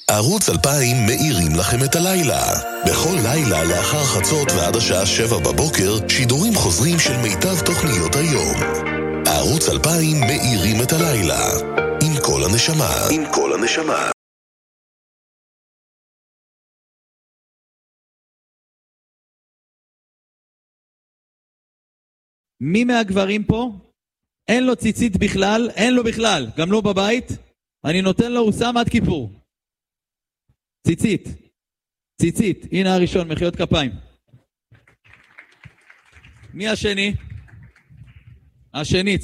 ערוץ 2000 מאירים לכם את הלילה. בכל לילה לאחר חצות ועד השעה 7 בבוקר, שידורים חוזרים של מיטב תוכניות היום. ערוץ 2000 מאירים את הלילה. עם כל הנשמה. עם כל הנשמה. מי מהגברים פה? אין לו ציצית בכלל, אין לו בכלל, גם לא בבית. אני נותן לו, הוא שם עד כיפור. ציצית, ציצית, הנה הראשון, מחיאות כפיים. מי השני? השני.